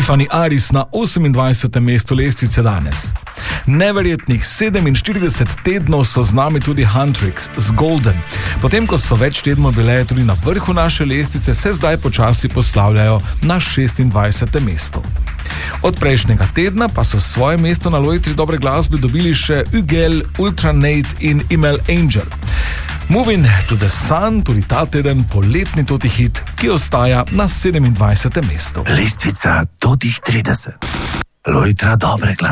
Tiffany Aris na 28. mestu lestvice danes. Neverjetnih 47 tednov so z nami tudi Huntrix z Golden. Potem, ko so več tednov bile tudi na vrhu naše lestvice, se zdaj počasi poslavljajo na 26. mestu. Od prejšnjega tedna pa so svoje mesto na lojtri dobre glasbe dobili še Ugel, Ultranate in Email Angel. Moving to the Sun, tudi ta teden poletni toti hit, ki ostaja na 27. mestu. Lestvica totih 30. Lojtra dobre glasbe.